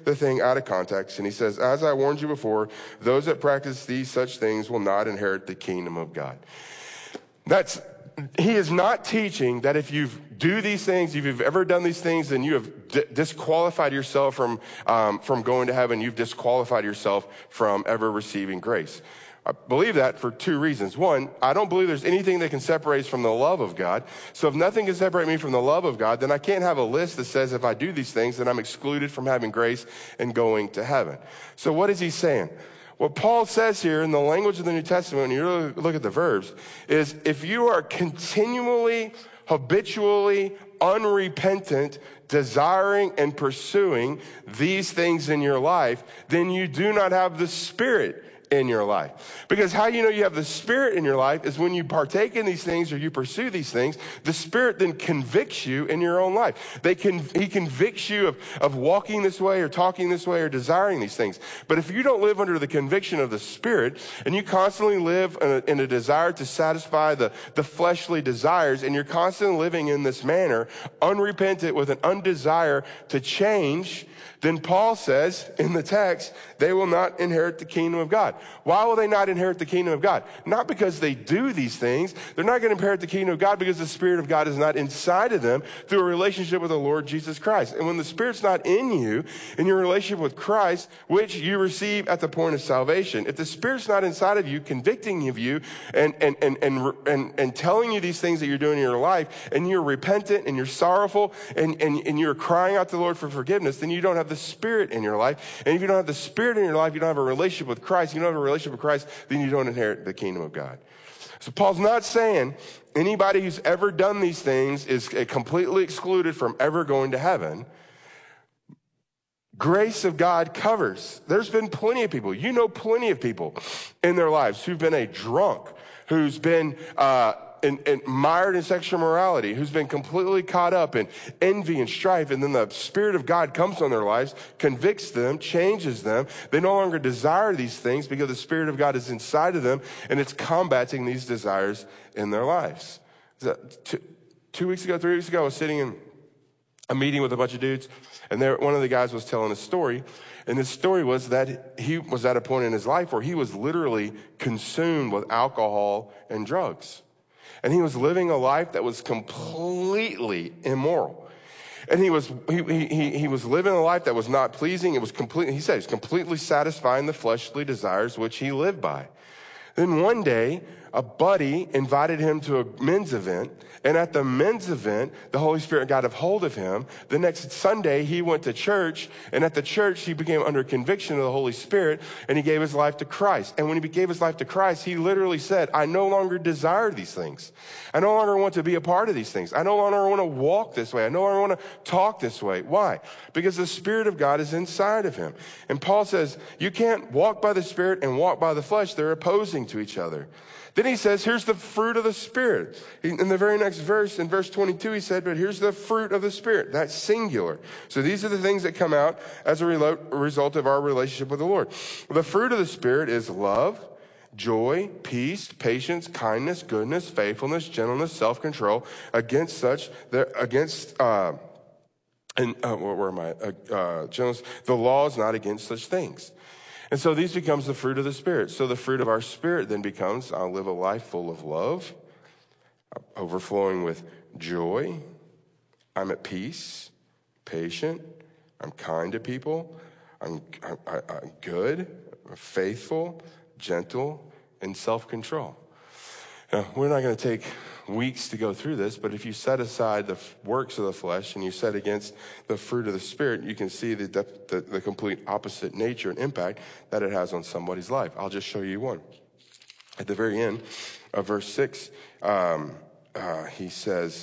the thing out of context. And he says, as I warned you before, those that practice these such things will not inherit the kingdom of God. He is not teaching that if you do these things, if you've ever done these things, then you have disqualified yourself from going to heaven. You've disqualified yourself from ever receiving grace. I believe that for two reasons. One, I don't believe there's anything that can separate us from the love of God. So if nothing can separate me from the love of God, then I can't have a list that says if I do these things, then I'm excluded from having grace and going to heaven. So what is he saying? What Paul says here in the language of the New Testament, when you really look at the verbs, is if you are continually, habitually, unrepentant, desiring and pursuing these things in your life, then you do not have the Spirit in your life. Because how you know you have the Spirit in your life is when you partake in these things or you pursue these things, the Spirit then convicts you in your own life. He convicts you of walking this way or talking this way or desiring these things. But if you don't live under the conviction of the Spirit and you constantly live in a desire to satisfy the fleshly desires and you're constantly living in this manner, unrepentant with an undesire to change, then Paul says in the text, they will not inherit the kingdom of God. Why will they not inherit the kingdom of God? Not because they do these things. They're not going to inherit the kingdom of God because the Spirit of God is not inside of them through a relationship with the Lord Jesus Christ. And when the Spirit's not in you, in your relationship with Christ, which you receive at the point of salvation, if the Spirit's not inside of you, convicting of you and telling you these things that you're doing in your life, and you're repentant and you're sorrowful and you're crying out to the Lord for forgiveness, then you don't have the Spirit in your life. And if you don't have the Spirit in your life, you don't have a relationship with Christ. You don't have a relationship with Christ, then you don't inherit the kingdom of God. So Paul's not saying anybody who's ever done these things is completely excluded from ever going to heaven. Grace of God covers. There's been plenty of people, plenty of people in their lives who've been a drunk, who's been and mired in sexual morality, who's been completely caught up in envy and strife, and then the Spirit of God comes on their lives, convicts them, changes them. They no longer desire these things because the Spirit of God is inside of them, and it's combating these desires in their lives. 3 weeks ago, I was sitting in a meeting with a bunch of dudes, and one of the guys was telling a story, and his story was that he was at a point in his life where he was literally consumed with alcohol and drugs. And he was living a life that was completely immoral. And he was living a life that was not pleasing. He said he was completely satisfying the fleshly desires which he lived by. Then one day, a buddy invited him to a men's event, and at the men's event, the Holy Spirit got a hold of him. The next Sunday, he went to church, and at the church, he became under conviction of the Holy Spirit, and he gave his life to Christ. And when he gave his life to Christ, he literally said, I no longer desire these things. I no longer want to be a part of these things. I no longer want to walk this way. I no longer want to talk this way. Why? Because the Spirit of God is inside of him. And Paul says, you can't walk by the Spirit and walk by the flesh. They're opposing to each other. Then he says, here's the fruit of the Spirit. In the very next verse, in verse 22, he said, but here's the fruit of the Spirit. That's singular. So these are the things that come out as a result of our relationship with the Lord. The fruit of the Spirit is love, joy, peace, patience, kindness, goodness, faithfulness, gentleness, self-control. Gentleness. The law is not against such things. And so these becomes the fruit of the Spirit. So the fruit of our Spirit then becomes, I'll live a life full of love, overflowing with joy. I'm at peace, patient. I'm kind to people. I'm good, I'm faithful, gentle, and self-control. Now, we're not going to take weeks to go through this, but if you set aside the works of the flesh and you set against the fruit of the Spirit, you can see the complete opposite nature and impact that it has on somebody's life. I'll just show you one. At the very end of verse 6, he says,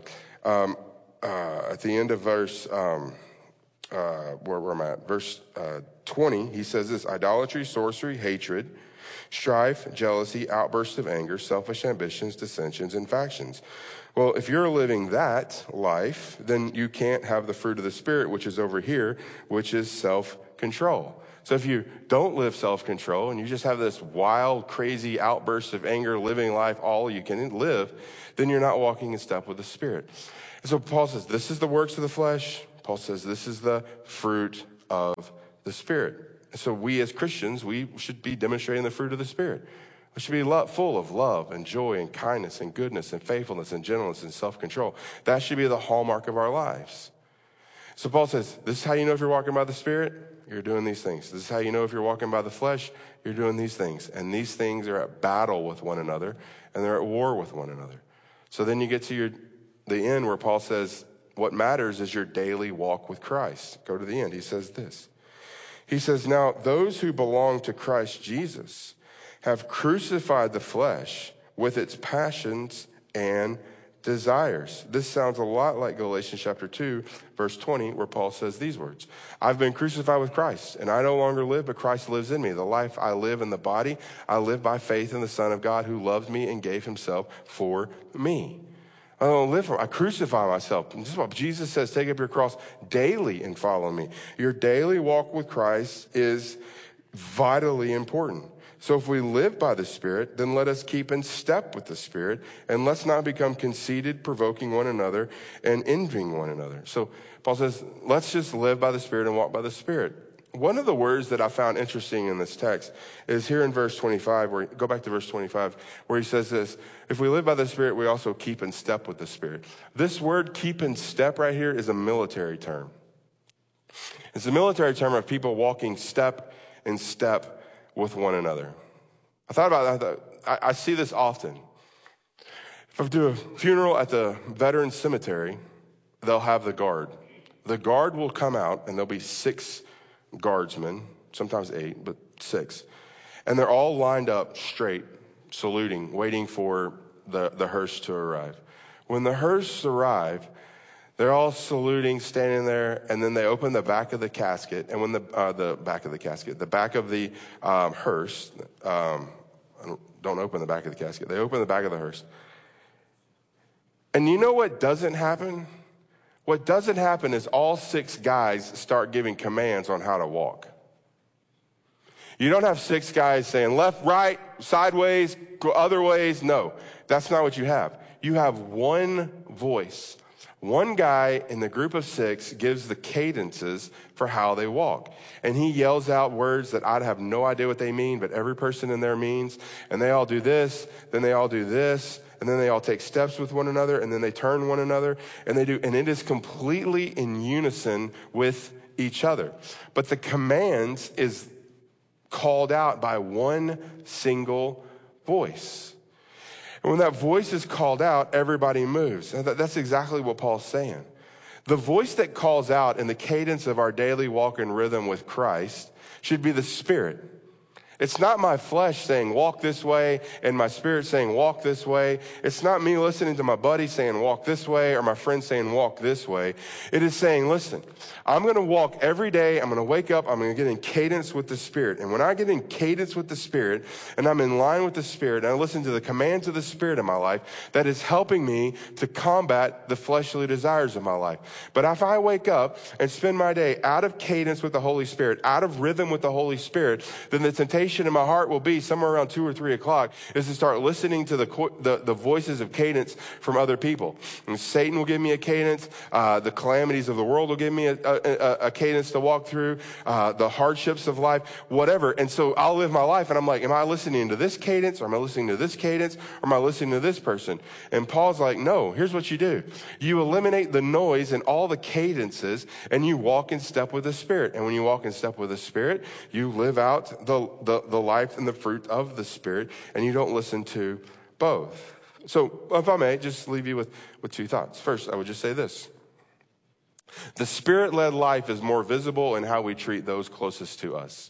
at the end of verse, where am I at? Verse 20, he says this, idolatry, sorcery, hatred, strife, jealousy, outbursts of anger, selfish ambitions, dissensions, and factions. Well, if you're living that life, then you can't have the fruit of the Spirit, which is over here, which is self-control. So if you don't live self-control and you just have this wild, crazy outburst of anger, living life all you can live, then you're not walking in step with the Spirit. And so Paul says, this is the works of the flesh. Paul says, this is the fruit of the Spirit. So we as Christians, we should be demonstrating the fruit of the Spirit. We should be full of love and joy and kindness and goodness and faithfulness and gentleness and self-control. That should be the hallmark of our lives. So Paul says, this is how you know if you're walking by the Spirit, you're doing these things. This is how you know if you're walking by the flesh, you're doing these things. And these things are at battle with one another, and they're at war with one another. So then you get to the end where Paul says, what matters is your daily walk with Christ. Go to the end. He says this. He says, now those who belong to Christ Jesus have crucified the flesh with its passions and desires. This sounds a lot like Galatians chapter 2, verse 20, where Paul says these words. I've been crucified with Christ, and I no longer live, but Christ lives in me. The life I live in the body, I live by faith in the Son of God who loved me and gave himself for me. I don't live for, I crucify myself. And this is what Jesus says, take up your cross daily and follow me. Your daily walk with Christ is vitally important. So if we live by the Spirit, then let us keep in step with the Spirit, and let's not become conceited, provoking one another, and envying one another. So Paul says, let's just live by the Spirit and walk by the Spirit. One of the words that I found interesting in this text is here in verse 25, go back to verse 25, where he says this, if we live by the Spirit, we also keep in step with the Spirit. This word, keep in step right here, is a military term. It's a military term of people walking step in step with one another. I thought about that. I see this often. If I do a funeral at the Veterans Cemetery, they'll have the guard. The guard will come out, and there'll be 6 guardsmen, sometimes 8, but 6. And they're all lined up straight, saluting, waiting for the hearse to arrive. When the hearse arrive, they're all saluting, standing there, and then they open the back of the casket. And when the back of the hearse, don't open the back of the casket. They open the back of the hearse. And you know what doesn't happen? What doesn't happen is all 6 guys start giving commands on how to walk. You don't have 6 guys saying left, right, sideways, go other ways. No, that's not what you have. You have one voice. One guy in the group of 6 gives the cadences for how they walk. And he yells out words that I'd have no idea what they mean, but every person in there means. And they all do this, then they all do this, and then they all take steps with one another, and then they turn one another, and it is completely in unison with each other. But the command is called out by one single voice. And when that voice is called out, everybody moves. And that's exactly what Paul's saying. The voice that calls out in the cadence of our daily walk and rhythm with Christ should be the Spirit. It's not my flesh saying, walk this way, and my spirit saying, walk this way. It's not me listening to my buddy saying, walk this way, or my friend saying, walk this way. It is saying, listen, I'm going to walk every day. I'm going to wake up. I'm going to get in cadence with the Spirit. And when I get in cadence with the Spirit, and I'm in line with the Spirit, and I listen to the commands of the Spirit in my life, that is helping me to combat the fleshly desires of my life. But if I wake up and spend my day out of cadence with the Holy Spirit, out of rhythm with the Holy Spirit, then the temptation in my heart will be somewhere around 2 or 3 o'clock is to start listening to the voices of cadence from other people. And Satan will give me a cadence. The calamities of the world will give me a cadence to walk through. The hardships of life, whatever. And so I'll live my life and I'm like, am I listening to this cadence? Or am I listening to this cadence? Or am I listening to this person? And Paul's like, no, here's what you do. You eliminate the noise and all the cadences and you walk in step with the Spirit. And when you walk in step with the Spirit, you live out the life and the fruit of the Spirit, and you don't listen to both. So if I may, just leave you with 2 thoughts. First, I would just say this. The Spirit-led life is more visible in how we treat those closest to us.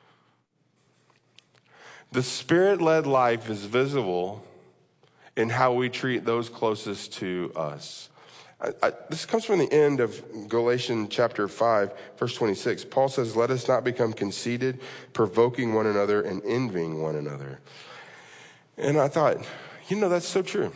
The Spirit-led life is visible in how we treat those closest to us. This comes from the end of Galatians chapter 5, verse 26. Paul says, let us not become conceited, provoking one another and envying one another. And I thought, that's so true.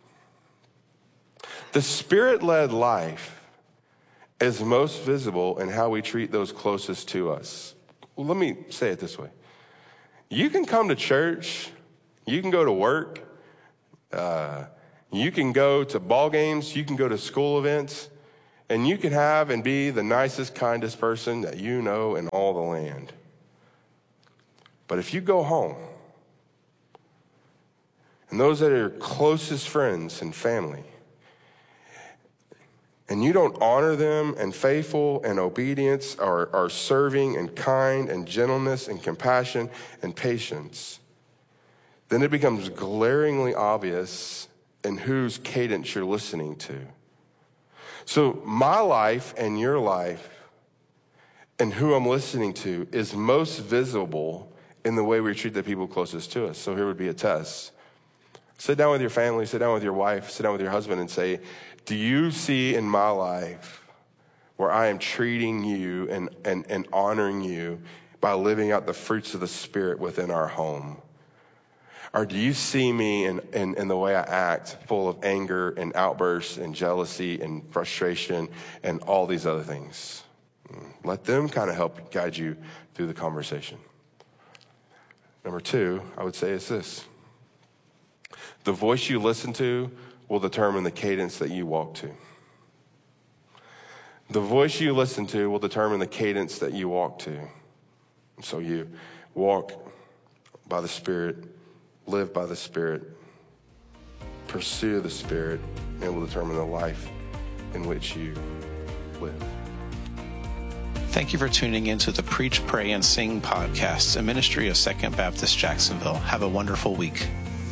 The Spirit-led life is most visible in how we treat those closest to us. Well, let me say it this way. You can come to church, you can go to work, you can go to ball games, you can go to school events, And you can have and be the nicest, kindest person that you know in all the land. But if you go home, and those that are your closest friends and family, and you don't honor them and faithful and obedience are serving and kind and gentleness and compassion and patience, then it becomes glaringly obvious in whose cadence you're listening to. So my life and your life and who I'm listening to is most visible in the way we treat the people closest to us. So here would be a test. Sit down with your family, sit down with your wife, sit down with your husband and say, do you see in my life where I am treating you and honoring you by living out the fruits of the Spirit within our home? Or do you see me in the way I act, full of anger and outbursts and jealousy and frustration and all these other things? Let them kind of help guide you through the conversation. Number two, I would say is this. The voice you listen to will determine the cadence that you walk to. The voice you listen to will determine the cadence that you walk to. So you walk by the Spirit, live by the Spirit, pursue the Spirit, and it will determine the life in which you live. Thank you for tuning into the Preach, Pray, and Sing podcast, a ministry of Second Baptist Jacksonville. Have a wonderful week.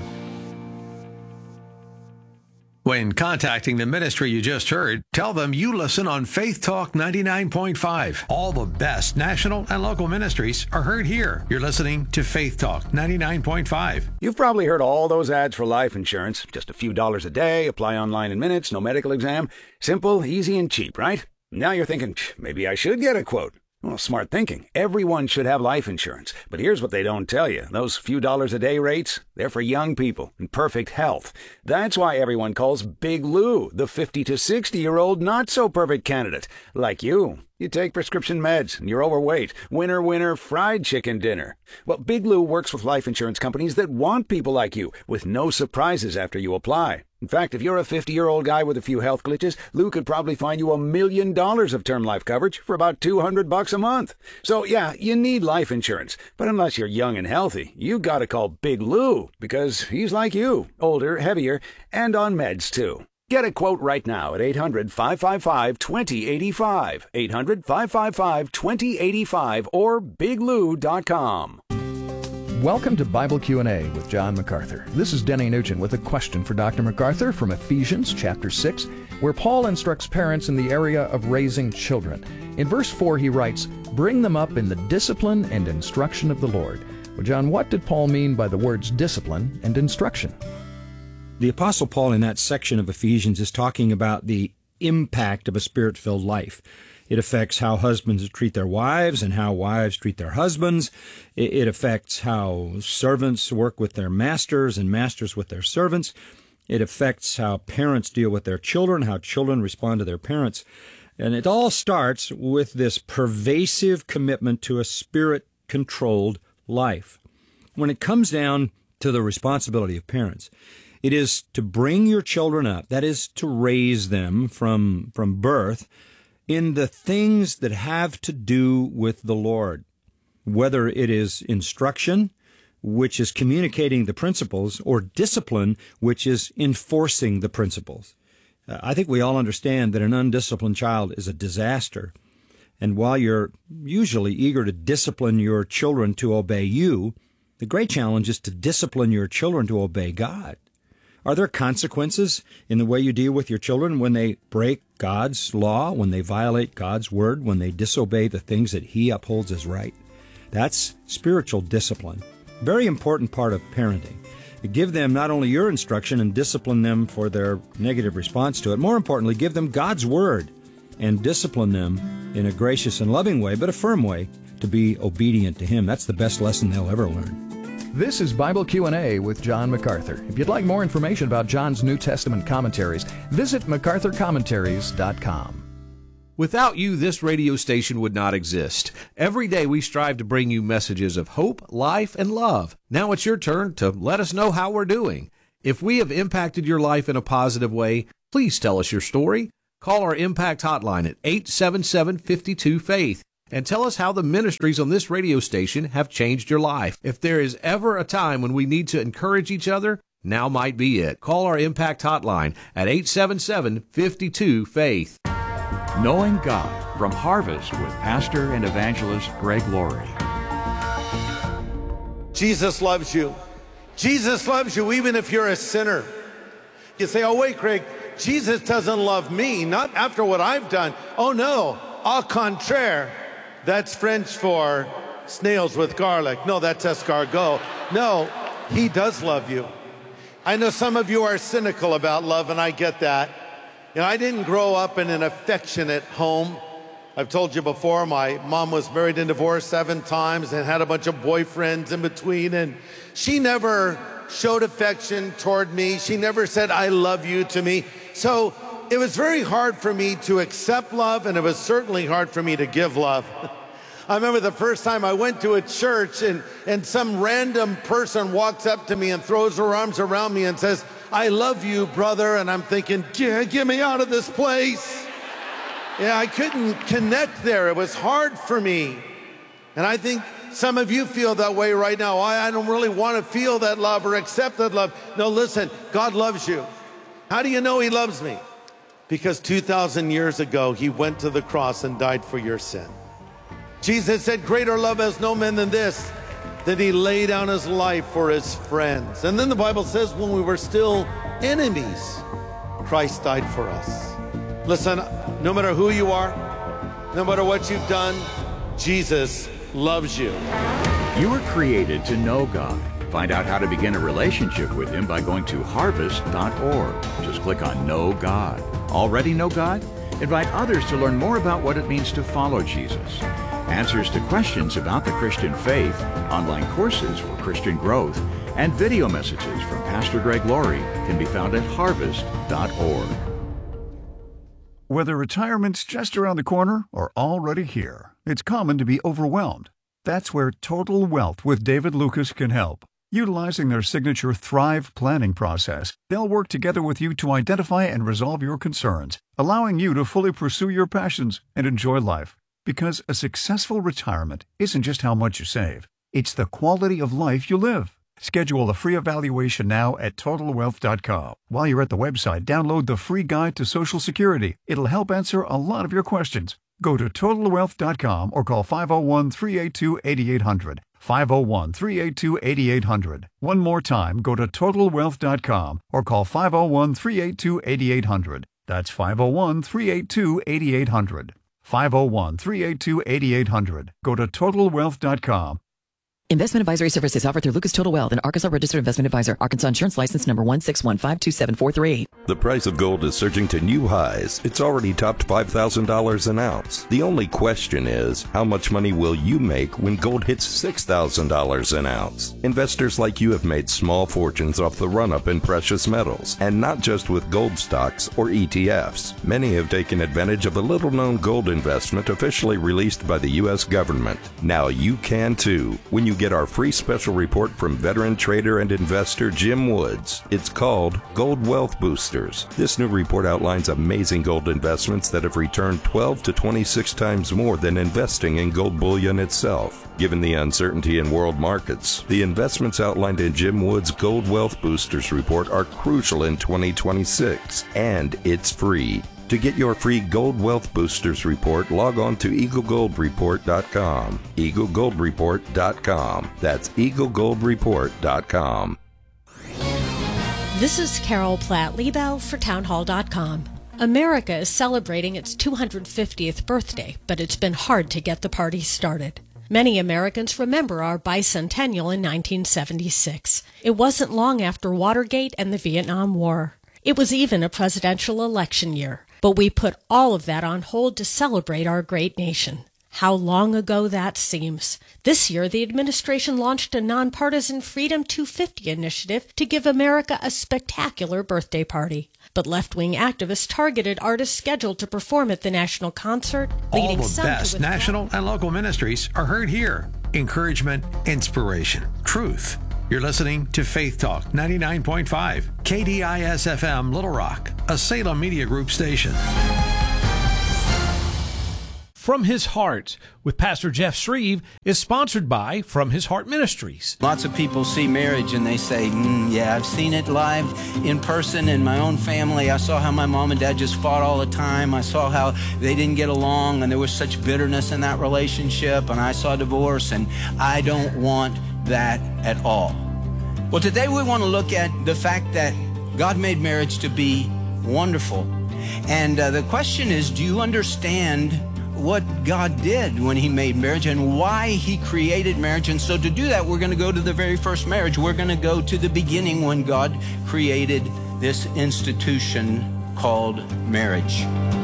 When contacting the ministry you just heard, tell them you listen on Faith Talk 99.5. All the best national and local ministries are heard here. You're listening to Faith Talk 99.5. You've probably heard all those ads for life insurance. Just a few dollars a day, apply online in minutes, no medical exam. Simple, easy, and cheap, right? Now you're thinking, maybe I should get a quote. Well, smart thinking. Everyone should have life insurance. But here's what they don't tell you. Those few dollars a day rates, they're for young people in perfect health. That's why everyone calls Big Lou the 50 to 60-year-old not-so-perfect candidate. Like you. You take prescription meds, and you're overweight. Winner, winner, fried chicken dinner. Well, Big Lou works with life insurance companies that want people like you, with no surprises after you apply. In fact, if you're a 50-year-old guy with a few health glitches, Lou could probably find you $1 million of term life coverage for about $200 a month. So, yeah, you need life insurance. But unless you're young and healthy, you gotta call Big Lou, because he's like you, older, heavier, and on meds, too. Get a quote right now at 800-555-2085, 800-555-2085, or biglou.com. Welcome to Bible Q&A with John MacArthur. This is Denny Nugent with a question for Dr. MacArthur from Ephesians chapter 6, where Paul instructs parents in the area of raising children. In verse 4, he writes, "Bring them up in the discipline and instruction of the Lord." Well, John, what did Paul mean by the words discipline and instruction? The Apostle Paul in that section of Ephesians is talking about the impact of a Spirit-filled life. It affects how husbands treat their wives and how wives treat their husbands. It affects how servants work with their masters and masters with their servants. It affects how parents deal with their children, how children respond to their parents. And it all starts with this pervasive commitment to a Spirit-controlled life. When it comes down to the responsibility of parents, it is to bring your children up, that is to raise them from birth, in the things that have to do with the Lord, whether it is instruction, which is communicating the principles, or discipline, which is enforcing the principles. I think we all understand that an undisciplined child is a disaster. And while you're usually eager to discipline your children to obey you, the great challenge is to discipline your children to obey God. Are there consequences in the way you deal with your children when they break God's law, when they violate God's word, when they disobey the things that He upholds as right? That's spiritual discipline. Very important part of parenting. Give them not only your instruction and discipline them for their negative response to it, more importantly, give them God's word and discipline them in a gracious and loving way, but a firm way, to be obedient to Him. That's the best lesson they'll ever learn. This is Bible Q&A with John MacArthur. If you'd like more information about John's New Testament commentaries, visit MacArthurCommentaries.com. Without you, this radio station would not exist. Every day we strive to bring you messages of hope, life, and love. Now it's your turn to let us know how we're doing. If we have impacted your life in a positive way, please tell us your story. Call our Impact Hotline at 877-52-FAITH and tell us how the ministries on this radio station have changed your life. If there is ever a time when we need to encourage each other, now might be it. Call our Impact Hotline at 877-52-FAITH. Knowing God from Harvest with Pastor and Evangelist Greg Laurie. Jesus loves you. Jesus loves you even if you're a sinner. You say, oh wait, Greg, Jesus doesn't love me, not after what I've done. Oh no, au contraire. That's French for snails with garlic. No, that's escargot. No, he does love you. I know some of you are cynical about love, and I get that. You know, I didn't grow up in an affectionate home. I've told you before, my mom was married and divorced 7 times and had a bunch of boyfriends in between, and she never showed affection toward me. She never said, I love you to me. So it was very hard for me to accept love, and it was certainly hard for me to give love. I remember the first time I went to a church and some random person walks up to me and throws her arms around me and says, I love you, brother. And I'm thinking, get me out of this place. Yeah, I couldn't connect there. It was hard for me. And I think some of you feel that way right now. I don't really want to feel that love or accept that love. No, listen, God loves you. How do you know he loves me? Because 2,000 years ago, he went to the cross and died for your sin. Jesus said, greater love has no man than this, that he laid down his life for his friends. And then the Bible says, when we were still enemies, Christ died for us. Listen, no matter who you are, no matter what you've done, Jesus loves you. You were created to know God. Find out how to begin a relationship with him by going to harvest.org. Just click on Know God. Already know God? Invite others to learn more about what it means to follow Jesus. Answers to questions about the Christian faith, online courses for Christian growth, and video messages from Pastor Greg Laurie can be found at harvest.org. Whether retirement's just around the corner or already here, it's common to be overwhelmed. That's where Total Wealth with David Lucas can help. Utilizing their signature Thrive planning process, they'll work together with you to identify and resolve your concerns, allowing you to fully pursue your passions and enjoy life. Because a successful retirement isn't just how much you save, it's the quality of life you live. Schedule a free evaluation now at TotalWealth.com. While you're at the website, download the free guide to Social Security. It'll help answer a lot of your questions. Go to TotalWealth.com or call 501-382-8800. 501-382-8800. One more time, go to TotalWealth.com or call 501-382-8800. That's 501-382-8800. 501-382-8800. Go to TotalWealth.com. Investment advisory services offered through Lucas Total Wealth, an Arkansas registered investment advisor. Arkansas Insurance License number 161527438. The price of gold is surging to new highs. It's already topped $5,000 an ounce. The only question is, how much money will you make when gold hits $6,000 an ounce? Investors like you have made small fortunes off the run-up in precious metals, and not just with gold stocks or ETFs. Many have taken advantage of a little-known gold investment officially released by the U.S. government. Now you can too, when you get our free special report from veteran trader and investor Jim Woods. It's called Gold Wealth Boosters. This new report outlines amazing gold investments that have returned 12 to 26 times more than investing in gold bullion itself. Given the uncertainty in world markets, the investments outlined in Jim Woods' Gold Wealth Boosters report are crucial in 2026, and it's free. To get your free Gold Wealth Boosters report, log on to EagleGoldReport.com. EagleGoldReport.com. That's EagleGoldReport.com. This is Carol Platt-Liebau for Townhall.com. America is celebrating its 250th birthday, but it's been hard to get the party started. Many Americans remember our bicentennial in 1976. It wasn't long after Watergate and the Vietnam War. It was even a presidential election year. But we put all of that on hold to celebrate our great nation. How long ago that seems. This year, the administration launched a nonpartisan Freedom 250 initiative to give America a spectacular birthday party. But left-wing activists targeted artists scheduled to perform at the national concert, leading some to All the best national and local ministries are heard here. Encouragement, inspiration, truth. You're listening to Faith Talk 99.5, KDIS-FM Little Rock, a Salem Media Group station. From His Heart with Pastor Jeff Shreve is sponsored by From His Heart Ministries. Lots of people see marriage and they say, yeah, I've seen it live in person in my own family. I saw how my mom and dad just fought all the time. I saw how they didn't get along and there was such bitterness in that relationship, and I saw divorce, and I don't want that at all. Well, today we want to look at the fact that God made marriage to be wonderful. And the question is, do you understand what God did when He made marriage and why He created marriage? And so to do that, we're going to go to the very first marriage. We're going to go to the beginning when God created this institution called marriage.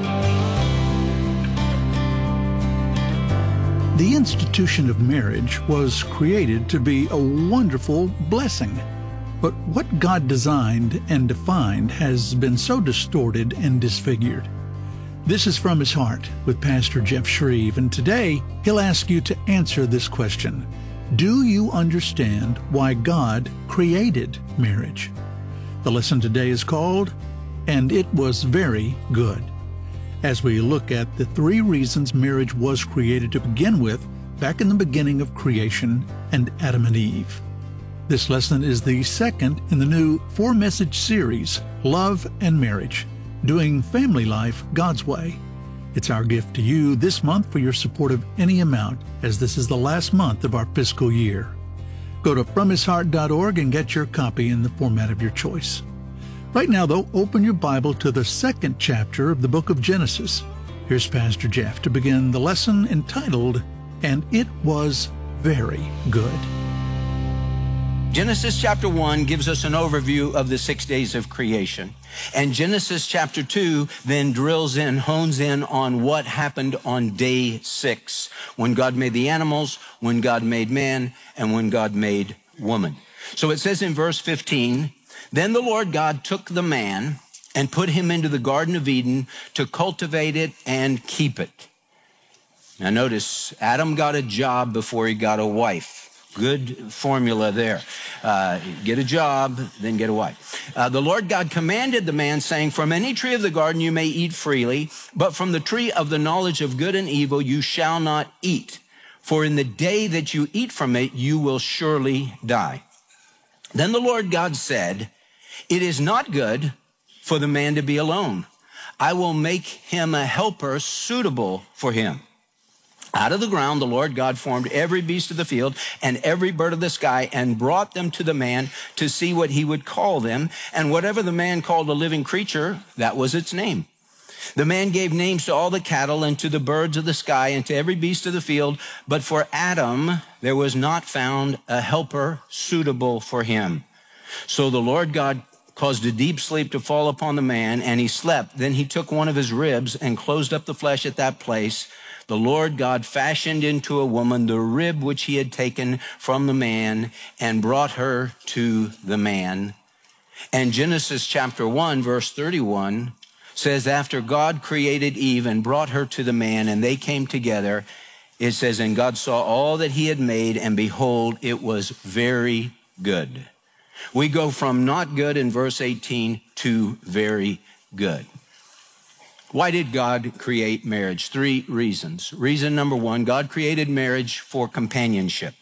The institution of marriage was created to be a wonderful blessing. But what God designed and defined has been so distorted and disfigured. This is From His Heart with Pastor Jeff Shreve, and today he'll ask you to answer this question. Do you understand why God created marriage? The lesson today is called, And It Was Very Good, as we look at the 3 reasons marriage was created to begin with back in the beginning of creation and Adam and Eve. This lesson is the second in the new 4-message series, Love and Marriage, Doing Family Life God's Way. It's our gift to you this month for your support of any amount, as this is the last month of our fiscal year. Go to FromHisHeart.org and get your copy in the format of your choice. Right now, though, open your Bible to the 2nd chapter of the book of Genesis. Here's Pastor Jeff to begin the lesson entitled, And It Was Very Good. Genesis chapter 1 gives us an overview of the 6 days of creation. And Genesis chapter 2 then drills in, hones in on what happened on day 6, when God made the animals, when God made man, and when God made woman. So it says in verse 15, Then the Lord God took the man and put him into the Garden of Eden to cultivate it and keep it. Now notice, Adam got a job before he got a wife. Good formula there. Get a job, then get a wife. The Lord God commanded the man, saying, From any tree of the garden you may eat freely, but from the tree of the knowledge of good and evil you shall not eat. For in the day that you eat from it, you will surely die. Then the Lord God said, It is not good for the man to be alone. I will make him a helper suitable for him. Out of the ground, the Lord God formed every beast of the field and every bird of the sky and brought them to the man to see what he would call them. And whatever the man called a living creature, that was its name. The man gave names to all the cattle and to the birds of the sky and to every beast of the field. But for Adam, there was not found a helper suitable for him. So the Lord God caused a deep sleep to fall upon the man, and he slept. Then he took one of his ribs and closed up the flesh at that place. The Lord God fashioned into a woman the rib which he had taken from the man and brought her to the man. And Genesis chapter 1, verse 31 says, after God created Eve and brought her to the man and they came together, it says, and God saw all that he had made, and behold, it was very good. We go from not good in verse 18 to very good. Why did God create marriage? 3 reasons. Reason number 1, God created marriage for companionship.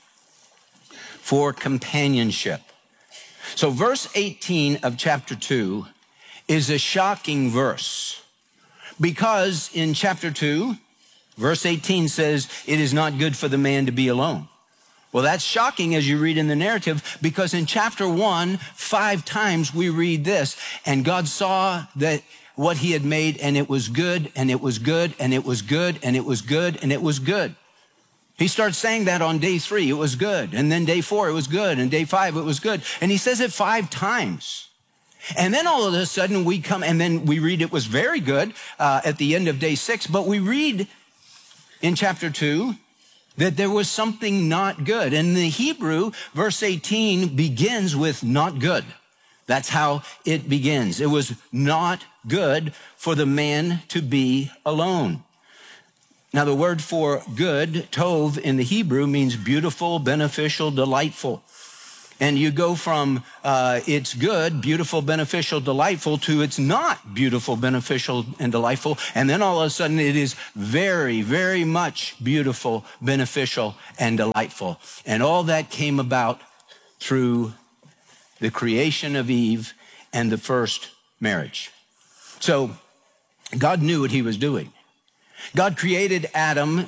For companionship. So verse 18 of chapter 2 is a shocking verse, because in chapter 2, verse 18 says, it is not good for the man to be alone. Well, that's shocking as you read in the narrative, because in chapter 1, 5 times we read this, and God saw that what he had made, and it was good, and it was good, and it was good, and it was good, and it was good. He starts saying that on day 3, it was good. And then day 4, it was good. And day 5, it was good. And he says it 5 times. And then all of a sudden we come, and then we read it was very good at the end of day 6. But we read in chapter 2 that there was something not good. And the Hebrew, verse 18, begins with not good. That's how it begins. It was not good for the man to be alone. Now, the word for good, tov, in the Hebrew means beautiful, beneficial, delightful. And you go from it's good, beautiful, beneficial, delightful to it's not beautiful, beneficial, and delightful. And then all of a sudden it is very, very much beautiful, beneficial, and delightful. And all that came about through the creation of Eve and the first marriage. So God knew what he was doing. God created Adam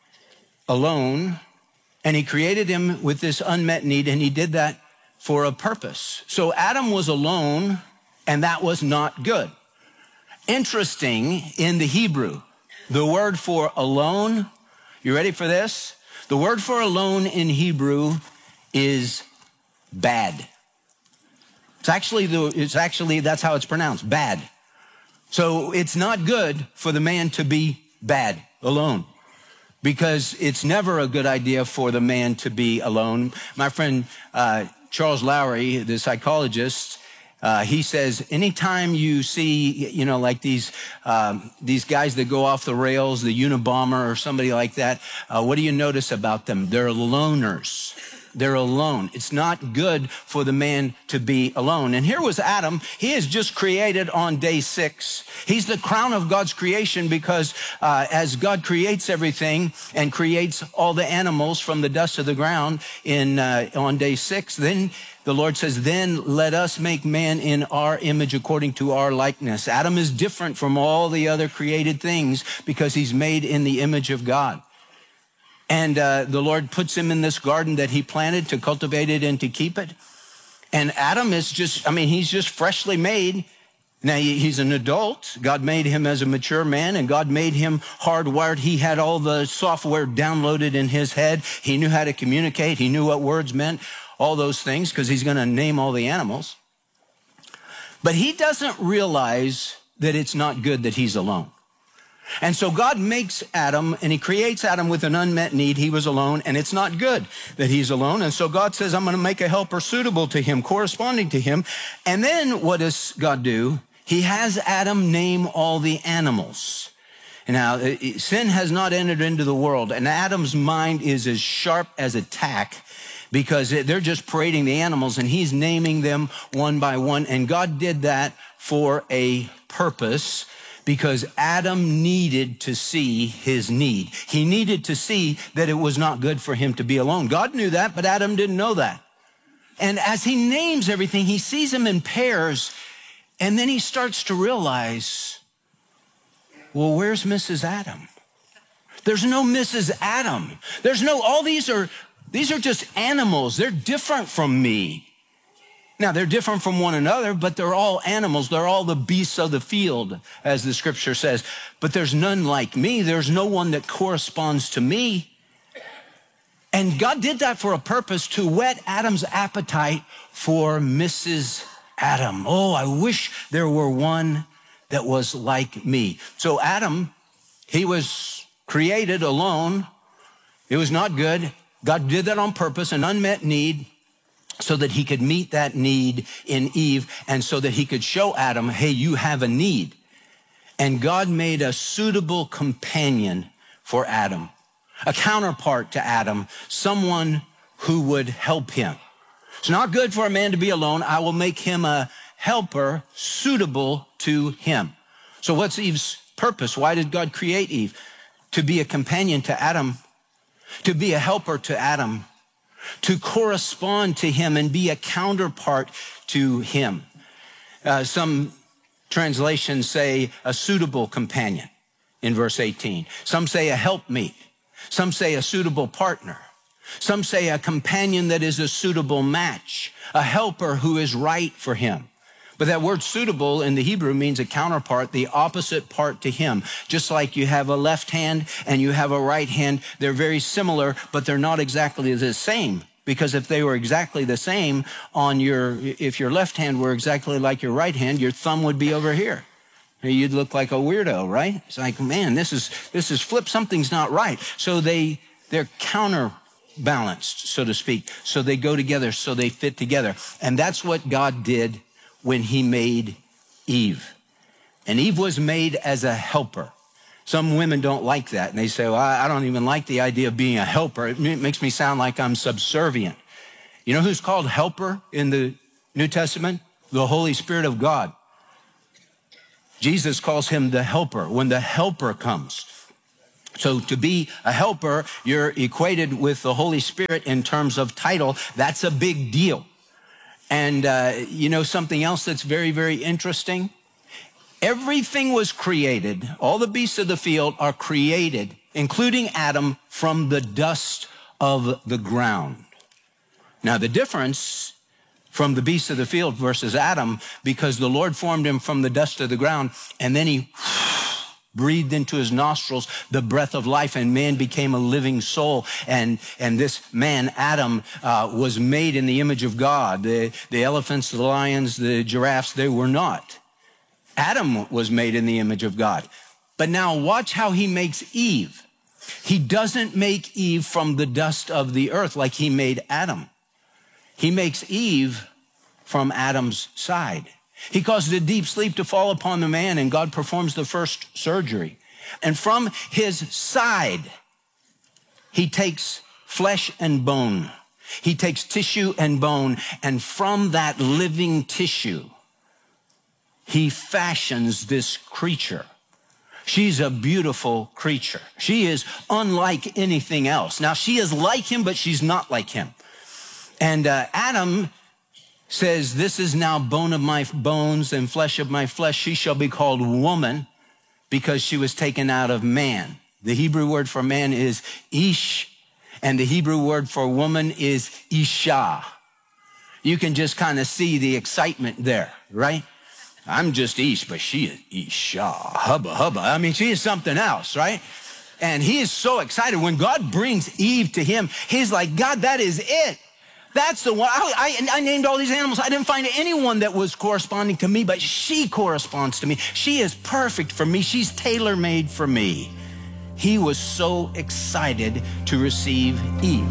alone, and he created him with this unmet need, and he did that for a purpose. So Adam was alone, and that was not good. Interesting, in the Hebrew, the word for alone, you ready for this? The word for alone in Hebrew is bad. It's actually, that's how it's pronounced, bad. So it's not good for the man to be bad, alone, because it's never a good idea for the man to be alone. My friend, Charles Lowry, the psychologist, he says, anytime you see, like these guys that go off the rails, the Unabomber or somebody like that, what do you notice about them? They're loners. They're alone. It's not good for the man to be alone. And here was Adam. He is just created on day 6. He's the crown of God's creation because as God creates everything and creates all the animals from the dust of the ground on day 6, then the Lord says, then let us make man in our image according to our likeness. Adam is different from all the other created things because he's made in the image of God. And the Lord puts him in this garden that he planted to cultivate it and to keep it. And Adam is he's just freshly made. Now, he's an adult. God made him as a mature man, and God made him hardwired. He had all the software downloaded in his head. He knew how to communicate. He knew what words meant, all those things, because he's going to name all the animals. But he doesn't realize that it's not good that he's alone. And so God makes Adam, and he creates Adam with an unmet need. He was alone, and it's not good that he's alone. And so God says, I'm going to make a helper suitable to him, corresponding to him. And then what does God do? He has Adam name all the animals. Now, sin has not entered into the world, and Adam's mind is as sharp as a tack because they're just parading the animals, and he's naming them one by one. And God did that for a purpose, because Adam needed to see his need. He needed to see that it was not good for him to be alone. God knew that, but Adam didn't know that. And as he names everything, he sees them in pairs, and then he starts to realize, well, where's Mrs. Adam? There's no Mrs. Adam. All these are just animals. They're different from me. Now, they're different from one another, but they're all animals. They're all the beasts of the field, as the scripture says. But there's none like me. There's no one that corresponds to me. And God did that for a purpose, to whet Adam's appetite for Mrs. Adam. Oh, I wish there were one that was like me. So Adam, he was created alone. It was not good. God did that on purpose, an unmet need, so that he could meet that need in Eve, and so that he could show Adam, hey, you have a need. And God made a suitable companion for Adam, a counterpart to Adam, someone who would help him. It's not good for a man to be alone. I will make him a helper suitable to him. So what's Eve's purpose? Why did God create Eve? To be a companion to Adam, to be a helper to Adam, to correspond to him and be a counterpart to him. Some translations say a suitable companion in verse 18. Some say a helpmeet. Some say a suitable partner. Some say a companion that is a suitable match, a helper who is right for him. But that word suitable in the Hebrew means a counterpart, the opposite part to him. Just like you have a left hand and you have a right hand, they're very similar, but they're not exactly the same. Because if they were exactly the same if your left hand were exactly like your right hand, your thumb would be over here. You'd look like a weirdo, right? It's like, man, this is flipped. Something's not right. So they're counterbalanced, so to speak. So they go together, so they fit together. And that's what God did when he made Eve. And Eve was made as a helper. Some women don't like that. And they say, well, I don't even like the idea of being a helper. It makes me sound like I'm subservient. You know who's called helper in the New Testament? The Holy Spirit of God. Jesus calls him the helper when the helper comes. So to be a helper, you're equated with the Holy Spirit in terms of title. That's a big deal. And you know something else that's very, very interesting? Everything was created. All the beasts of the field are created, including Adam, from the dust of the ground. Now, the difference from the beasts of the field versus Adam, because the Lord formed him from the dust of the ground, and then he breathed into his nostrils the breath of life, and man became a living soul. And this man, Adam, was made in the image of God. The elephants, the lions, the giraffes, they were not. Adam was made in the image of God. But now watch how he makes Eve. He doesn't make Eve from the dust of the earth like he made Adam. He makes Eve from Adam's side. He caused a deep sleep to fall upon the man, and God performs the first surgery. And from his side, he takes flesh and bone. He takes tissue and bone, and from that living tissue, he fashions this creature. She's a beautiful creature. She is unlike anything else. Now, she is like him, but she's not like him. And Adam says, this is now bone of my bones and flesh of my flesh. She shall be called woman because she was taken out of man. The Hebrew word for man is ish, and the Hebrew word for woman is isha. You can just kind of see the excitement there, right? I'm just ish, but she is isha, hubba, hubba. I mean, she is something else, right? And he is so excited. When God brings Eve to him, he's like, God, that is it. That's the one. I named all these animals. I didn't find anyone that was corresponding to me, but she corresponds to me. She is perfect for me. She's tailor-made for me. He was so excited to receive Eve.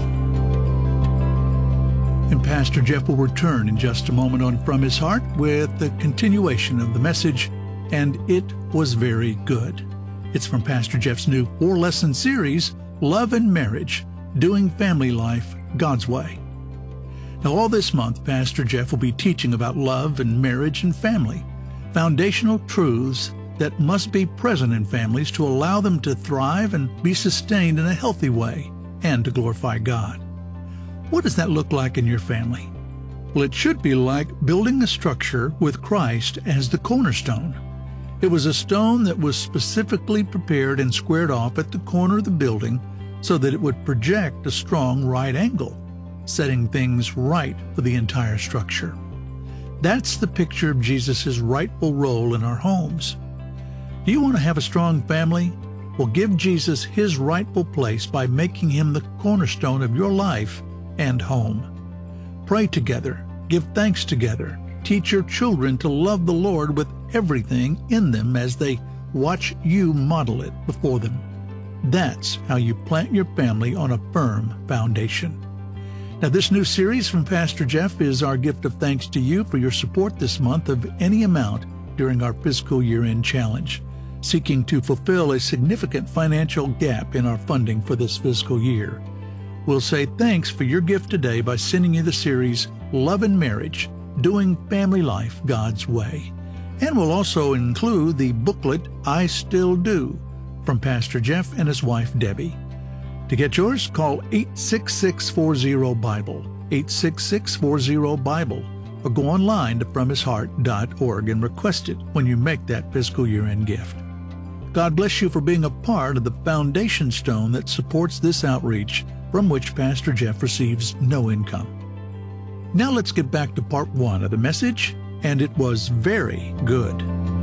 And Pastor Jeff will return in just a moment on From His Heart with the continuation of the message, and it was very good. It's from Pastor Jeff's new 4-lesson series, Love and Marriage, Doing Family Life God's Way. Now, all this month, Pastor Jeff will be teaching about love and marriage and family, foundational truths that must be present in families to allow them to thrive and be sustained in a healthy way and to glorify God. What does that look like in your family? Well, it should be like building a structure with Christ as the cornerstone. It was a stone that was specifically prepared and squared off at the corner of the building so that it would project a strong right angle, setting things right for the entire structure. That's the picture of Jesus' rightful role in our homes. Do you want to have a strong family? Well, give Jesus his rightful place by making him the cornerstone of your life and home. Pray together, give thanks together, teach your children to love the Lord with everything in them as they watch you model it before them. That's how you plant your family on a firm foundation. Now, this new series from Pastor Jeff is our gift of thanks to you for your support this month of any amount during our fiscal year-end challenge, seeking to fulfill a significant financial gap in our funding for this fiscal year. We'll say thanks for your gift today by sending you the series Love and Marriage, Doing Family Life God's Way. And we'll also include the booklet I Still Do from Pastor Jeff and his wife Debbie. To get yours, call 866-40-BIBLE, 866-40-BIBLE, or go online to FromHisHeart.org and request it when you make that fiscal year-end gift. God bless you for being a part of the foundation stone that supports this outreach, from which Pastor Jeff receives no income. Now let's get back to part 1 of the message, and it was very good.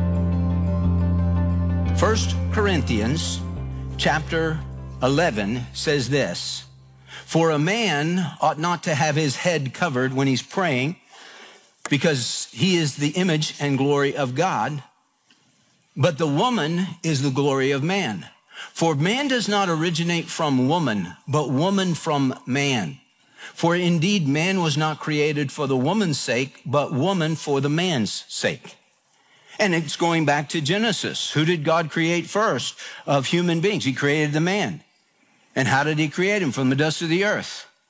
1 Corinthians chapter 11 says this, "For a man ought not to have his head covered when he's praying, because he is the image and glory of God, but the woman is the glory of man. For man does not originate from woman, but woman from man. For indeed man was not created for the woman's sake, but woman for the man's sake." And it's going back to Genesis. Who did God create first of human beings? He created the man. And how did he create him? From the dust of the earth.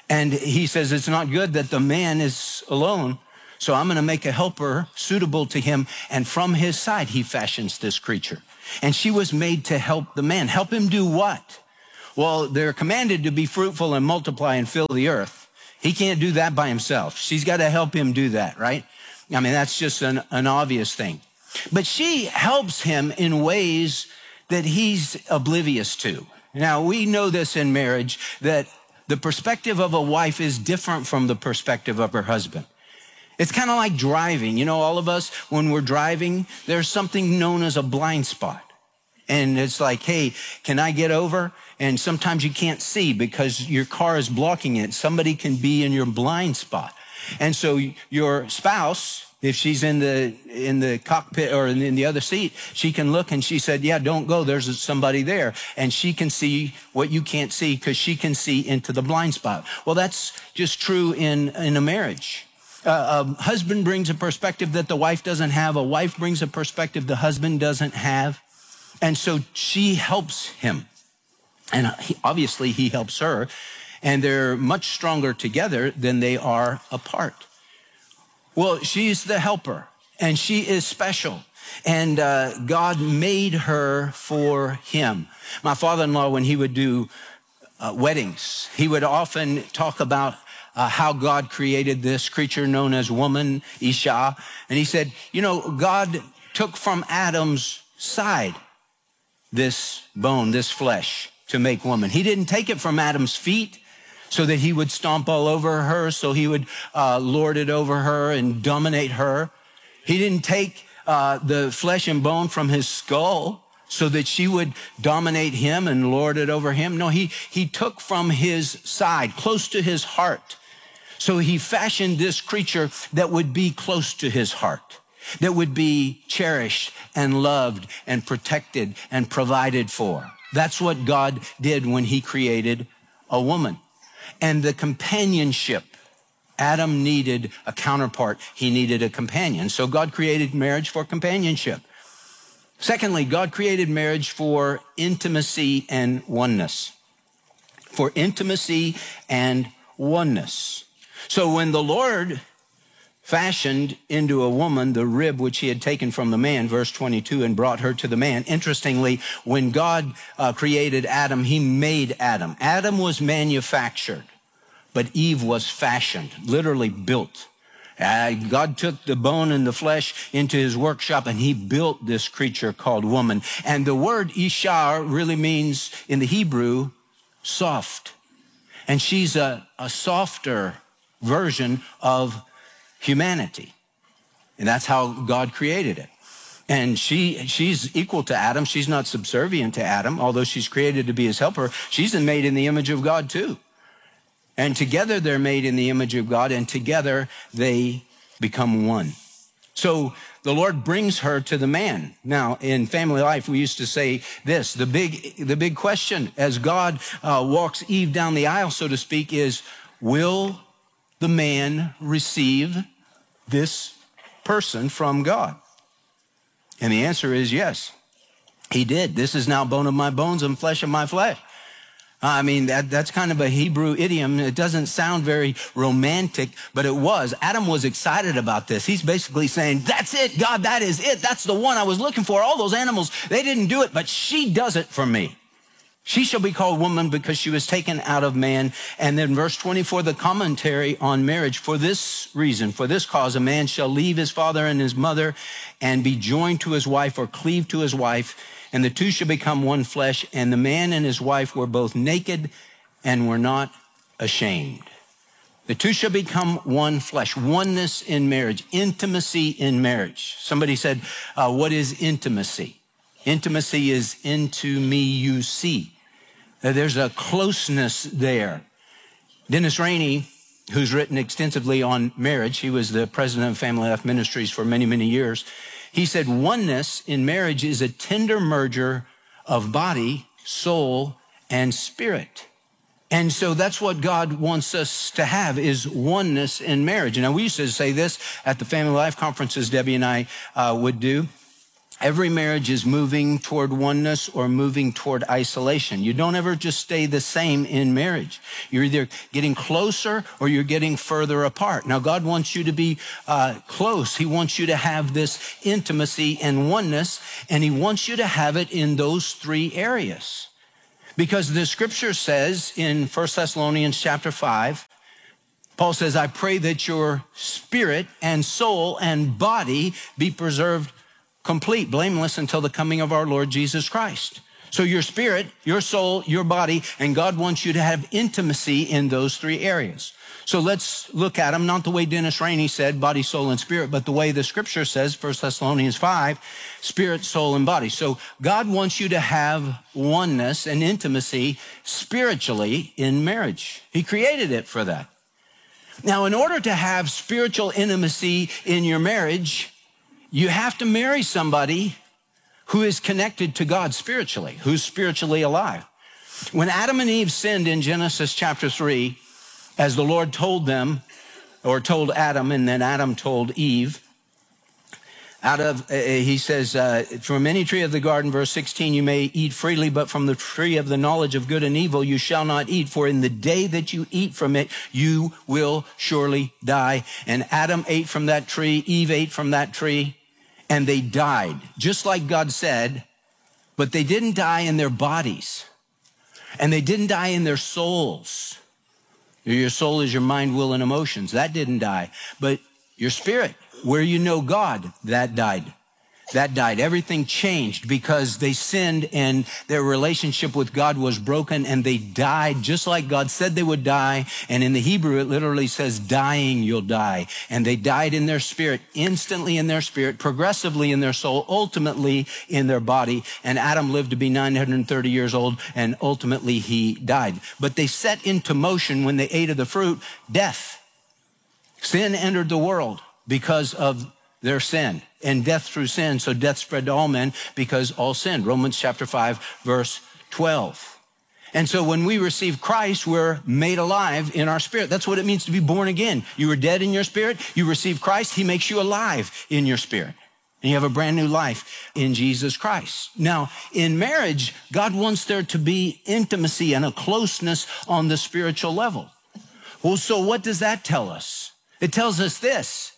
And he says, it's not good that the man is alone. So I'm going to make a helper suitable to him. And from his side, he fashions this creature. And she was made to help the man. Help him do what? Well, they're commanded to be fruitful and multiply and fill the earth. He can't do that by himself. She's got to help him do that, right? I mean, that's just an obvious thing. But she helps him in ways that he's oblivious to. Now, we know this in marriage, that the perspective of a wife is different from the perspective of her husband. It's kind of like driving. You know, all of us, when we're driving, there's something known as a blind spot. And it's like, hey, can I get over? And sometimes you can't see because your car is blocking it. Somebody can be in your blind spot. And so your spouse, if she's in the cockpit or in the other seat, she can look and she said, yeah, don't go. There's somebody there. And she can see what you can't see because she can see into the blind spot. Well, that's just true in a marriage. A husband brings a perspective that the wife doesn't have. A wife brings a perspective the husband doesn't have. And so she helps him. And obviously he helps her. And they're much stronger together than they are apart. Well, she's the helper. And she is special. And God made her for him. My father-in-law, when he would do weddings, he would often talk about how God created this creature known as woman, Isha. And he said, you know, God took from Adam's side this bone, this flesh, to make woman. He didn't take it from Adam's feet so that he would stomp all over her, so he would lord it over her and dominate her. He didn't take the flesh and bone from his skull so that she would dominate him and lord it over him. No, he took from his side, close to his heart. So he fashioned this creature that would be close to his heart, that would be cherished and loved and protected and provided for. That's what God did when he created a woman. And the companionship, Adam needed a counterpart. He needed a companion. So God created marriage for companionship. Secondly, God created marriage for intimacy and oneness. For intimacy and oneness. So when the Lord fashioned into a woman the rib which he had taken from the man, verse 22, and brought her to the man. Interestingly, when God created Adam, he made Adam. Adam was manufactured, but Eve was fashioned, literally built. God took the bone and the flesh into his workshop, and he built this creature called woman. And the word Isha really means, in the Hebrew, soft. And she's a softer version of humanity. And that's how God created it. And she's equal to Adam. She's not subservient to Adam, although she's created to be his helper. She's made in the image of God too. And together they're made in the image of God, and together they become one. So the Lord brings her to the man. Now, in family life, we used to say this, the big question as God walks Eve down the aisle, so to speak, is, will the man receive this person from God? And the answer is yes, he did. This is now bone of my bones and flesh of my flesh. I mean, that's kind of a Hebrew idiom. It doesn't sound very romantic, but it was. Adam was excited about this. He's basically saying, that's it, God, that is it. That's the one I was looking for. All those animals, they didn't do it, but she does it for me. She shall be called woman because she was taken out of man. And then verse 24, the commentary on marriage. For this reason, for this cause, a man shall leave his father and his mother and be joined to his wife, or cleave to his wife, and the two shall become one flesh. And the man and his wife were both naked and were not ashamed. The two shall become one flesh. Oneness in marriage, intimacy in marriage. Somebody said, what is intimacy? Intimacy is into me you see. There's a closeness there. Dennis Rainey, who's written extensively on marriage, he was the president of Family Life Ministries for many, many years. He said, oneness in marriage is a tender merger of body, soul, and spirit. And so that's what God wants us to have, is oneness in marriage. Now, we used to say this at the Family Life conferences Debbie and I would do. Every marriage is moving toward oneness or moving toward isolation. You don't ever just stay the same in marriage. You're either getting closer or you're getting further apart. Now, God wants you to be close. He wants you to have this intimacy and oneness, and he wants you to have it in those three areas. Because the scripture says in 1 Thessalonians chapter 5, Paul says, I pray that your spirit and soul and body be preserved complete, blameless until the coming of our Lord Jesus Christ. So your spirit, your soul, your body, and God wants you to have intimacy in those three areas. So let's look at them, not the way Dennis Rainey said, body, soul, and spirit, but the way the scripture says, 1 Thessalonians 5, spirit, soul, and body. So God wants you to have oneness and intimacy spiritually in marriage. He created it for that. Now, in order to have spiritual intimacy in your marriage, you have to marry somebody who is connected to God spiritually, who's spiritually alive. When Adam and Eve sinned in Genesis chapter 3, as the Lord told them, or told Adam, and then Adam told Eve, he says, from any tree of the garden, verse 16, you may eat freely, but from the tree of the knowledge of good and evil you shall not eat, for in the day that you eat from it, you will surely die. And Adam ate from that tree, Eve ate from that tree, and they died, just like God said, but they didn't die in their bodies, and they didn't die in their souls. Your soul is your mind, will, and emotions. That didn't die, but your spirit, where you know God, that died. That died. Everything changed because they sinned and their relationship with God was broken, and they died just like God said they would die. And in the Hebrew, it literally says, dying, you'll die. And they died in their spirit, instantly in their spirit, progressively in their soul, ultimately in their body. And Adam lived to be 930 years old, and ultimately he died. But they set into motion, when they ate of the fruit, death. Sin entered the world because of their sin, and death through sin. So death spread to all men because all sinned. Romans chapter 5, verse 12. And so when we receive Christ, we're made alive in our spirit. That's what it means to be born again. You were dead in your spirit. You receive Christ. He makes you alive in your spirit. And you have a brand new life in Jesus Christ. Now, in marriage, God wants there to be intimacy and a closeness on the spiritual level. Well, so what does that tell us? It tells us this.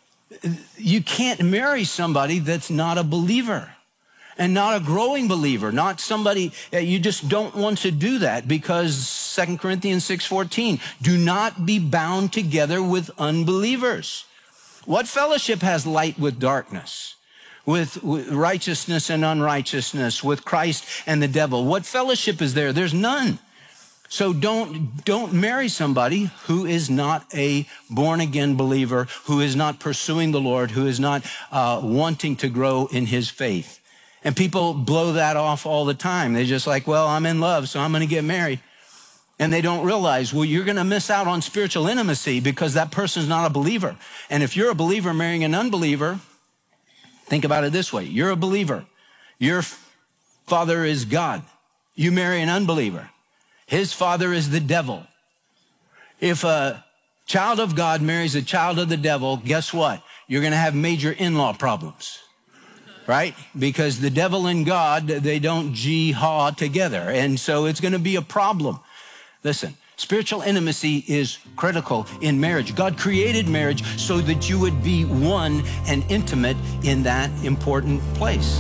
You can't marry somebody that's not a believer and not a growing believer, not somebody, you just don't want to do that, because 2 Corinthians 6:14, do not be bound together with unbelievers. What fellowship has light with darkness, with righteousness and unrighteousness, with Christ and the devil? What fellowship is there? There's none. So don't marry somebody who is not a born-again believer, who is not pursuing the Lord, who is not wanting to grow in his faith. And people blow that off all the time. They're just like, well, I'm in love, so I'm going to get married. And they don't realize, well, you're going to miss out on spiritual intimacy because that person's not a believer. And if you're a believer marrying an unbeliever, think about it this way. You're a believer. Your father is God. You marry an unbeliever. His father is the devil. If a child of God marries a child of the devil, guess what? You're going to have major in-law problems, right? Because the devil and God, they don't jihad together. And so it's going to be a problem. Listen, spiritual intimacy is critical in marriage. God created marriage so that you would be one and intimate in that important place.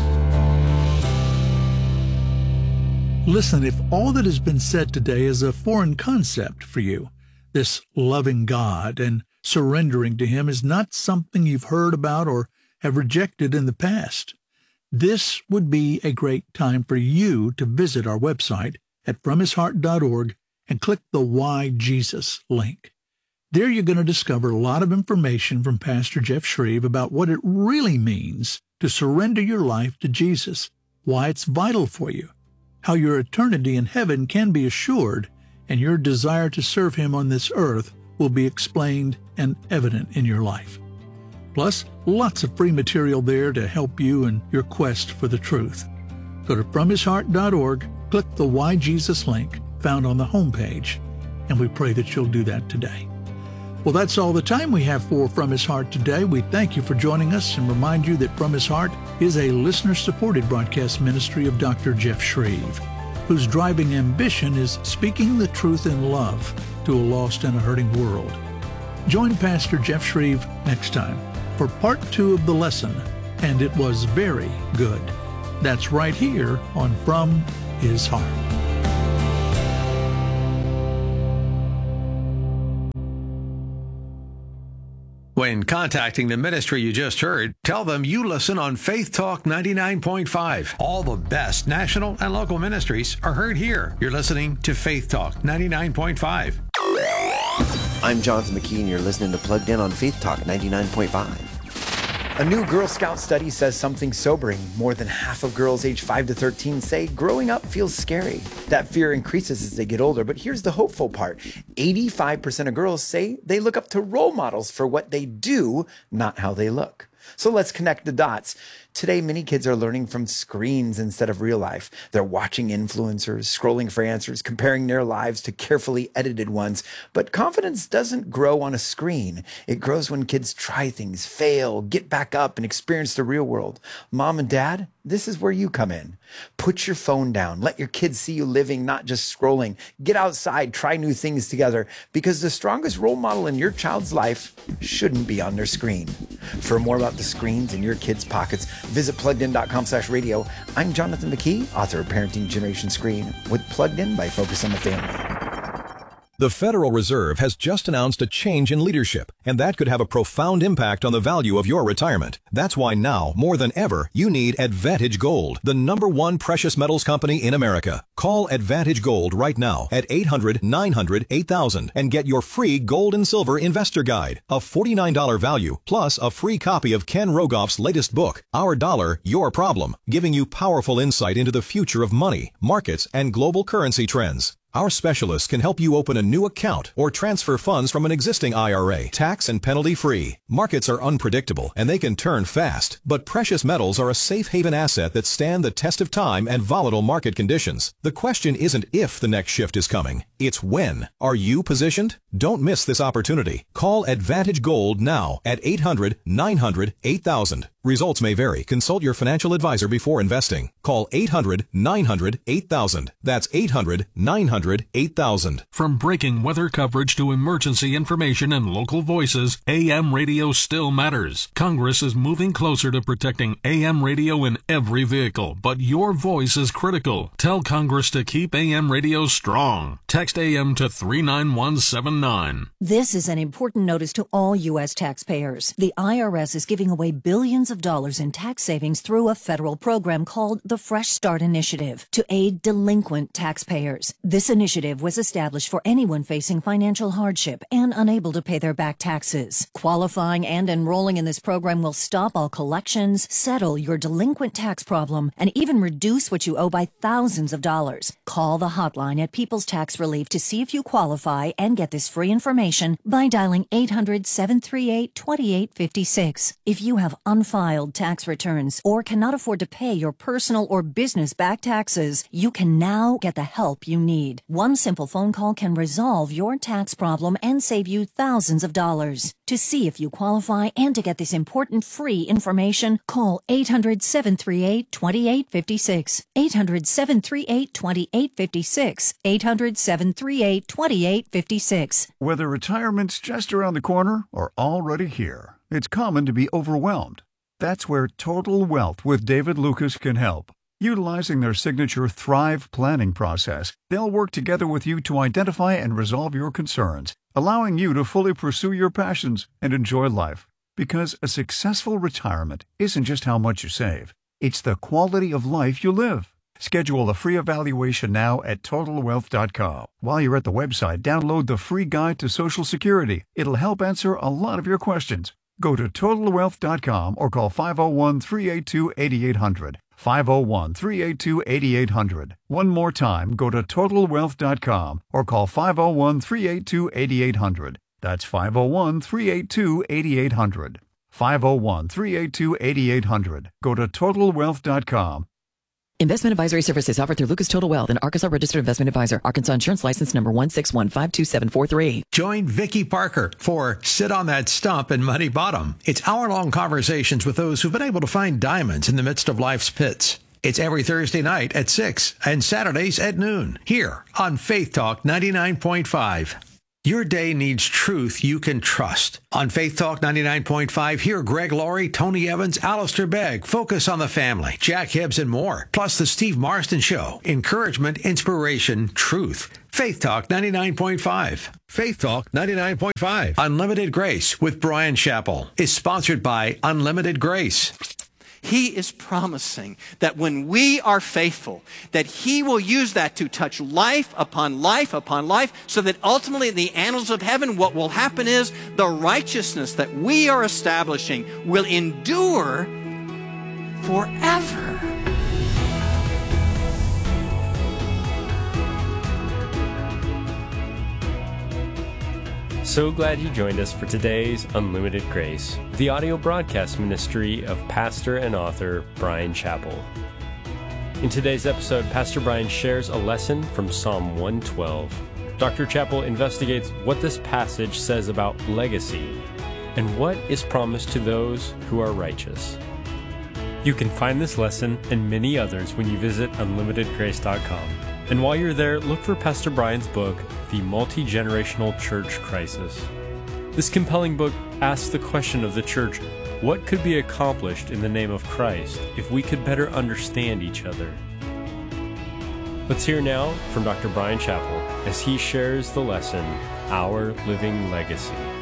Listen, if all that has been said today is a foreign concept for you, this loving God and surrendering to Him is not something you've heard about or have rejected in the past, this would be a great time for you to visit our website at fromhisheart.org and click the Why Jesus link. There you're going to discover a lot of information from Pastor Jeff Shreve about what it really means to surrender your life to Jesus, why it's vital for you, how your eternity in heaven can be assured, and your desire to serve Him on this earth will be explained and evident in your life. Plus, lots of free material there to help you in your quest for the truth. Go to fromhisheart.org, click the Why Jesus link found on the homepage, and we pray that you'll do that today. Well, that's all the time we have for From His Heart today. We thank you for joining us and remind you that From His Heart is a listener-supported broadcast ministry of Dr. Jeff Shreve, whose driving ambition is speaking the truth in love to a lost and a hurting world. Join Pastor Jeff Shreve next time for part 2 of the lesson, and it was very good. That's right here on From His Heart. When contacting the ministry you just heard, tell them you listen on Faith Talk 99.5. All the best national and local ministries are heard here. You're listening to Faith Talk 99.5. I'm Jonathan McKee, and you're listening to Plugged In on Faith Talk 99.5. A new Girl Scout study says something sobering. More than half of girls aged 5 to 13 say growing up feels scary. That fear increases as they get older, but here's the hopeful part. 85% of girls say they look up to role models for what they do, not how they look. So let's connect the dots. Today, many kids are learning from screens instead of real life. They're watching influencers, scrolling for answers, comparing their lives to carefully edited ones. But confidence doesn't grow on a screen. It grows when kids try things, fail, get back up, and experience the real world. Mom and Dad, this is where you come in. Put your phone down. Let your kids see you living, not just scrolling. Get outside, try new things together, because the strongest role model in your child's life shouldn't be on their screen. For more about the screens in your kids' pockets, visit PluggedIn.com/radio. I'm Jonathan McKee, author of Parenting Generation Screen, with Plugged In by Focus on the Family. The Federal Reserve has just announced a change in leadership, and that could have a profound impact on the value of your retirement. That's why now, more than ever, you need Advantage Gold, the #1 precious metals company in America. Call Advantage Gold right now at 800-900-8000 and get your free gold and silver investor guide, a $49 value, plus a free copy of Ken Rogoff's latest book, Our Dollar, Your Problem, giving you powerful insight into the future of money, markets, and global currency trends. Our specialists can help you open a new account or transfer funds from an existing IRA, tax and penalty free. Markets are unpredictable and they can turn fast, but precious metals are a safe haven asset that stand the test of time and volatile market conditions. The question isn't if the next shift is coming, it's when. Are you positioned? Don't miss this opportunity. Call Advantage Gold now at 800-900-8000. Results may vary. Consult your financial advisor before investing. Call 800-900-8000. That's 800-900-8000. From breaking weather coverage to emergency information and local voices, AM radio still matters. Congress is moving closer to protecting AM radio in every vehicle, but your voice is critical. Tell Congress to keep AM radio strong. Text AM to 39179. This is an important notice to all U.S. taxpayers. The IRS is giving away billions of dollars in tax savings through a federal program called the Fresh Start Initiative to aid delinquent taxpayers. This initiative was established for anyone facing financial hardship and unable to pay their back taxes. Qualifying and enrolling in this program will stop all collections, settle your delinquent tax problem, and even reduce what you owe by thousands of dollars. Call the hotline at People's Tax Relief to see if you qualify and get this free information by dialing 800-738-2856. If you have unfiled tax returns or cannot afford to pay your personal or business back taxes, you can now get the help you need. One simple phone call can resolve your tax problem and save you thousands of dollars. To see if you qualify and to get this important free information, call 800-738-2856. 800-738-2856. 800-738-2856. Whether retirement's just around the corner or already here, it's common to be overwhelmed. That's where Total Wealth with David Lucas can help. Utilizing their signature Thrive planning process, they'll work together with you to identify and resolve your concerns, allowing you to fully pursue your passions and enjoy life. Because a successful retirement isn't just how much you save, it's the quality of life you live. Schedule a free evaluation now at TotalWealth.com. While you're at the website, download the free guide to Social Security. It'll help answer a lot of your questions. Go to TotalWealth.com or call 501-382-8800. 501-382-8800. One more time, go to TotalWealth.com or call 501-382-8800. That's 501-382-8800. 501-382-8800. Go to TotalWealth.com. Investment advisory services offered through Lucas Total Wealth, an Arkansas registered investment advisor. Arkansas Insurance License number 161527438. Join Vicky Parker for Sit on That Stump in Muddy Bottom. It's hour-long conversations with those who've been able to find diamonds in the midst of life's pits. It's every Thursday night at 6 and Saturdays at noon here on Faith Talk 99.5. Your day needs truth you can trust. On Faith Talk 99.5, hear Greg Laurie, Tony Evans, Alistair Begg, Focus on the Family, Jack Hibbs, and more. Plus the Steve Marston Show. Encouragement, inspiration, truth. Faith Talk 99.5. Faith Talk 99.5. Unlimited Grace with Brian Chappell is sponsored by Unlimited Grace. He is promising that when we are faithful, that He will use that to touch life upon life upon life, so that ultimately in the annals of heaven, what will happen is the righteousness that we are establishing will endure forever. So glad you joined us for today's Unlimited Grace, the audio broadcast ministry of pastor and author Brian Chappell. In today's episode, Pastor Brian shares a lesson from Psalm 112. Dr. Chappell investigates what this passage says about legacy and what is promised to those who are righteous. You can find this lesson and many others when you visit unlimitedgrace.com. And while you're there, look for Pastor Brian's book, The Multi-Generational Church Crisis. This compelling book asks the question of the church, what could be accomplished in the name of Christ if we could better understand each other? Let's hear now from Dr. Brian Chappell as he shares the lesson, Our Living Legacy.